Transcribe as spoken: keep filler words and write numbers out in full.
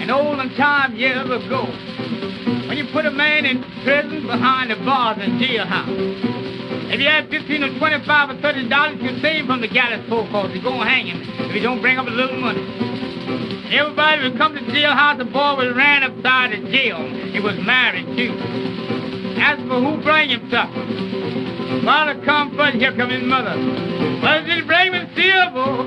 in olden time years ago, when you put a man in prison behind the bars in jailhouse, if you had fifteen or twenty-five or thirty dollars, you save from the gallows pole, cause you're gonna hang him if you don't bring up a little money. And everybody would come to the jailhouse, the boy was ran upside the jail. He was married too. As for who bring him something, father come first, here come his mother. Mother didn't bring him silver.